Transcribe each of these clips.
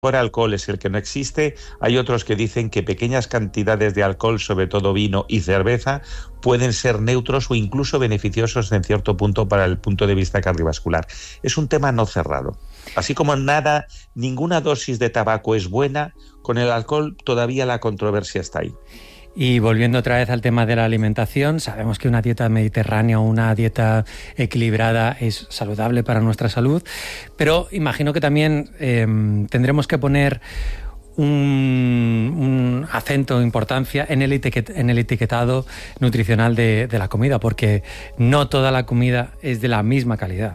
alcohol es el que no existe. Hay otros que dicen que pequeñas cantidades de alcohol, sobre todo vino y cerveza, pueden ser neutros o incluso beneficiosos en cierto punto para el punto de vista cardiovascular. Es un tema no cerrado. Así como ninguna dosis de tabaco es buena, con el alcohol todavía la controversia está ahí. Y volviendo otra vez al tema de la alimentación, sabemos que una dieta mediterránea o una dieta equilibrada es saludable para nuestra salud, pero imagino que también tendremos que poner un acento, importancia en el etiquetado nutricional de la comida, porque no toda la comida es de la misma calidad.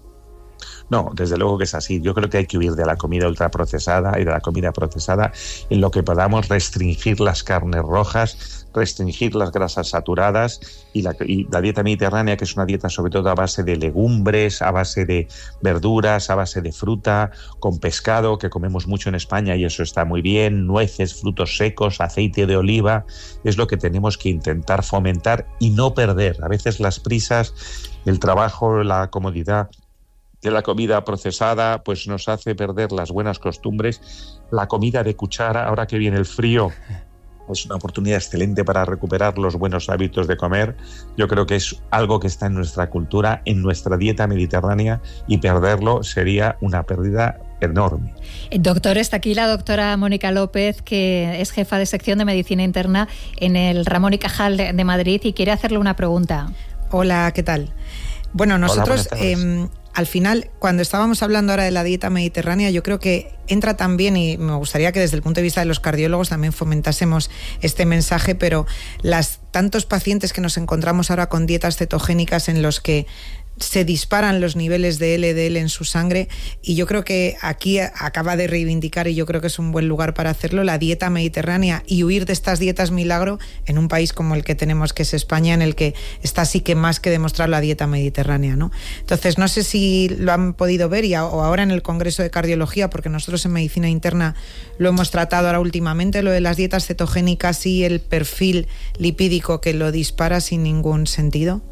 No, desde luego que es así. Yo creo que hay que huir de la comida ultraprocesada y de la comida procesada en lo que podamos, restringir las carnes rojas, restringir las grasas saturadas y la dieta mediterránea, que es una dieta sobre todo a base de legumbres, a base de verduras, a base de fruta, con pescado, que comemos mucho en España y eso está muy bien, nueces, frutos secos, aceite de oliva, es lo que tenemos que intentar fomentar y no perder. A veces las prisas, el trabajo, la comodidad de la comida procesada pues nos hace perder las buenas costumbres. La comida de cuchara, ahora que viene el frío, es una oportunidad excelente para recuperar los buenos hábitos de comer. Yo creo que es algo que está en nuestra cultura, en nuestra dieta mediterránea, y perderlo sería una pérdida enorme. Doctor, está aquí la doctora Mónica López, que es jefa de sección de Medicina Interna en el Ramón y Cajal de Madrid, y quiere hacerle una pregunta. Hola, ¿qué tal? Bueno, nosotros al final, cuando estábamos hablando ahora de la dieta mediterránea, yo creo que entra también, y me gustaría que desde el punto de vista de los cardiólogos también fomentásemos este mensaje, pero tantos pacientes que nos encontramos ahora con dietas cetogénicas en los que se disparan los niveles de LDL en su sangre, y yo creo que aquí acaba de reivindicar, y yo creo que es un buen lugar para hacerlo, la dieta mediterránea, y huir de estas dietas milagro en un país como el que tenemos, que es España, en el que está así que más que demostrar la dieta mediterránea, ¿no? Entonces, no sé si lo han podido ver o ahora en el Congreso de Cardiología, porque nosotros en Medicina Interna lo hemos tratado ahora últimamente, lo de las dietas cetogénicas y el perfil lipídico que lo dispara sin ningún sentido.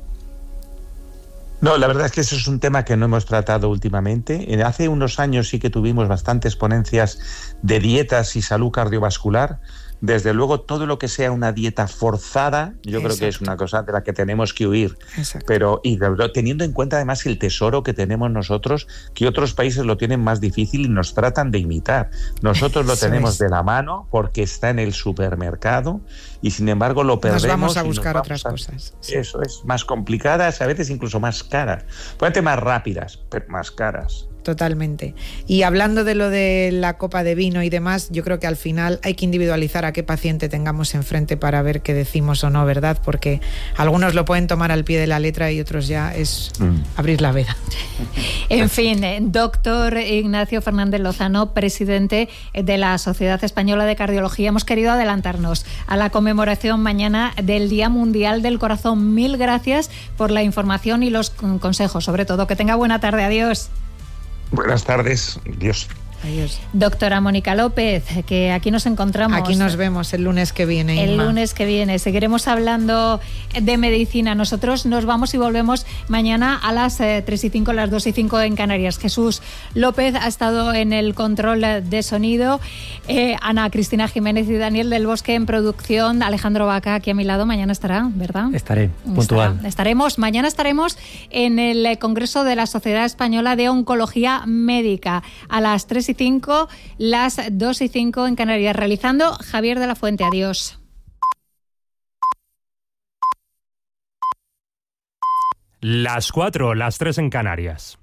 No, la verdad es que eso es un tema que no hemos tratado últimamente. Hace unos años sí que tuvimos bastantes ponencias de dietas y salud cardiovascular. Desde luego, todo lo que sea una dieta forzada, yo creo que es una cosa de la que tenemos que huir. Pero teniendo en cuenta además el tesoro que tenemos nosotros, que otros países lo tienen más difícil y nos tratan de imitar. Nosotros lo tenemos de la mano porque está en el supermercado y sin embargo lo perdemos. Nos vamos a buscar otras cosas. Sí. Eso es, más complicadas, a veces incluso más caras. Pueden más rápidas, pero más caras. Totalmente. Y hablando de lo de la copa de vino y demás, yo creo que al final hay que individualizar a qué paciente tengamos enfrente para ver qué decimos o no, ¿verdad? Porque algunos lo pueden tomar al pie de la letra y otros ya es abrir la veda. En fin, doctor Ignacio Fernández Lozano, presidente de la Sociedad Española de Cardiología, hemos querido adelantarnos a la conmemoración mañana del Día Mundial del Corazón. Mil gracias por la información y los consejos, sobre todo. Que tenga buena tarde. Adiós. Buenas tardes. Adiós. Adiós. Doctora Mónica López, que aquí nos encontramos. Aquí nos vemos el lunes que viene. El lunes que viene. Seguiremos hablando de medicina. Nosotros nos vamos y volvemos mañana a las 3:05, las 2:05 en Canarias. Jesús López ha estado en el control de sonido. Ana Cristina Jiménez y Daniel del Bosque en producción. Alejandro Vaca aquí a mi lado. Mañana estará, ¿verdad? Estaré, puntual. Mañana estaremos en el Congreso de la Sociedad Española de Oncología Médica a las 3:05, las 2:05 en Canarias. Realizando Javier de la Fuente. Adiós. Las 4, las 3 en Canarias.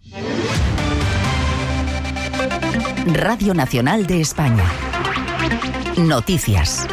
Radio Nacional de España. Noticias.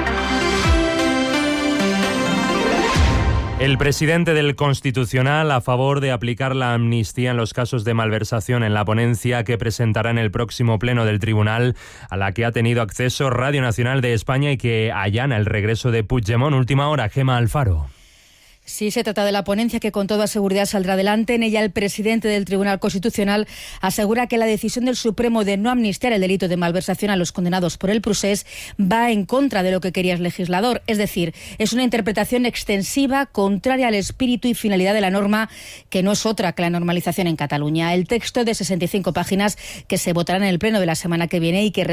El presidente del Constitucional a favor de aplicar la amnistía en los casos de malversación en la ponencia que presentará en el próximo pleno del Tribunal, a la que ha tenido acceso Radio Nacional de España y que allana el regreso de Puigdemont. Última hora, Gemma Alfaro. Sí, se trata de la ponencia que con toda seguridad saldrá adelante. En ella el presidente del Tribunal Constitucional asegura que la decisión del Supremo de no amnistiar el delito de malversación a los condenados por el procés va en contra de lo que quería el legislador. Es decir, es una interpretación extensiva, contraria al espíritu y finalidad de la norma, que no es otra que la normalización en Cataluña. El texto de 65 páginas que se votará en el pleno de la semana que viene y que